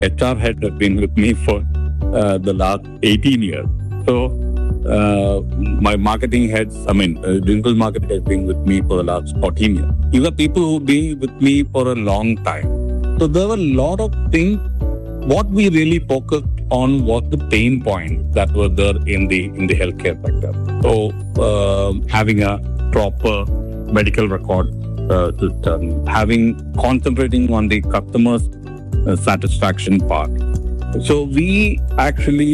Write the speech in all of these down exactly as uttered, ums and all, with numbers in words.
H R head has been with me for uh, the last eighteen years. So uh, my marketing heads, I mean, uh, digital marketing has been with me for the last fourteen years. These are people who've been with me for a long time. So there were a lot of things. What we really focused on was the pain points that were there in the in the healthcare sector. So uh, having a proper medical record uh, system, having concentrating on the customer's uh, satisfaction part. So we actually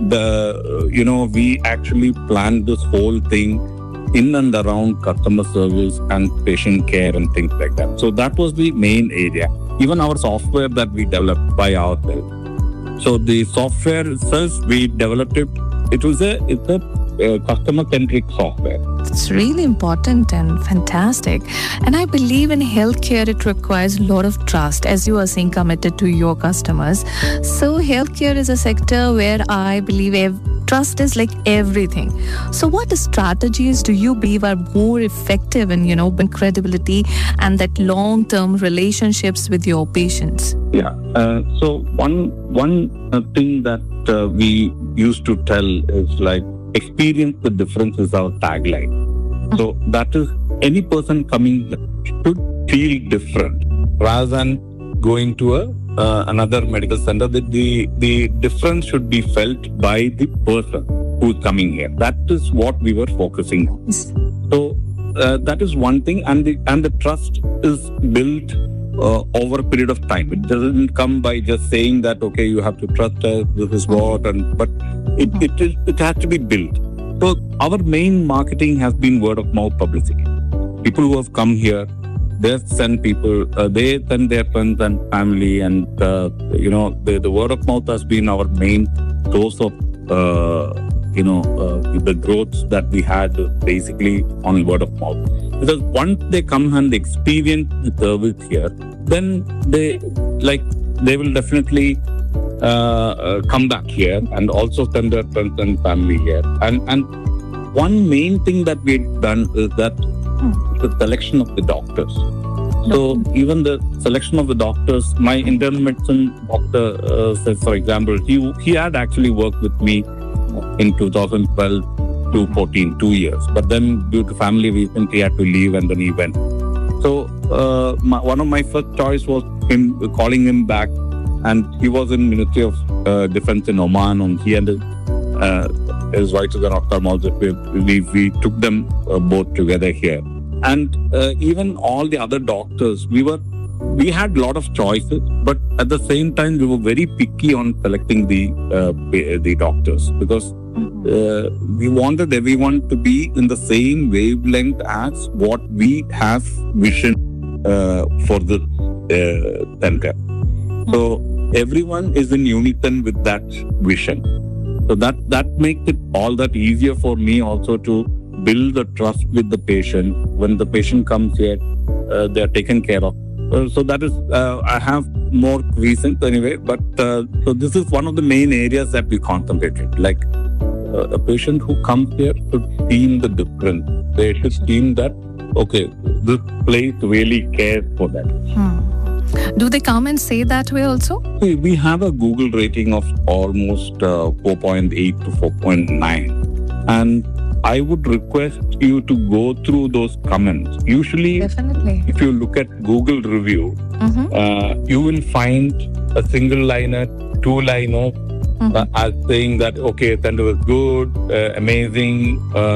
the you know we actually planned this whole thing in and around customer service and patient care and things like that. So that was the main area. Even our software that we developed by ourselves. So the software itself, we developed it. It was a it's a uh, customer-centric software. It's really important and fantastic. And I believe in healthcare, it requires a lot of trust, as you are saying, committed to your customers. So healthcare is a sector where I believe ev- trust is like everything. So what strategies do you believe are more effective in, you know, credibility and that long-term relationships with your patients? Yeah. Uh, so one one uh, thing that uh, we used to tell is like, experience the difference is our tagline. So that is, any person coming should feel different rather than going to a uh, another medical center. The, the the difference should be felt by the person who is coming here. That is what we were focusing on. So uh, that is one thing, and the and the trust is built uh, over a period of time. It doesn't come by just saying that, okay, you have to trust us, this is what, and but it it is it has to be built. So our main marketing has been word of mouth publicity. People who have come here, they send people, uh, they send their friends and family, and uh, you know the, the word of mouth has been our main source of uh, you know uh, the growth that we had basically on word of mouth. Because once they come and experience the service here, then they like they will definitely uh, uh, come back here and also send their friends and family here. And and one main thing that we've done is that the selection of the doctors. So even the selection of the doctors, my internal medicine doctor uh, says, for example, he he had actually worked with me in two thousand twelve to fourteen, two years. But then due to family reasons, he had to leave and then he went. So uh, my, one of my first choice was him, calling him back. And he was in Ministry of uh, Defense in Oman, and he and his, uh, his wife is an ophthalmologist. We, we, we took them uh, both together here. And uh, even all the other doctors, we were we had a lot of choices, but at the same time, we were very picky on selecting the uh, the doctors, because uh, we wanted everyone to be in the same wavelength as what we have vision uh, for the uh, center. So everyone is in unison with that vision. So that that makes it all that easier for me also to build the trust with the patient. When the patient comes here, uh, they are taken care of. Uh, so that is, uh, I have more reasons anyway, but uh, so this is one of the main areas that we concentrated. Like uh, a patient who comes here should feel the difference. They should feel that, okay, this place really cares for them. Hmm. Do they come and say that way also? We have a Google rating of almost uh, four point eight to four point nine. And I would request you to go through those comments. Usually, Definitely. if you look at Google review, Mm-hmm. uh, you will find a single liner, two liner, Mm-hmm. uh, as saying that, okay, center was good, uh, amazing, uh,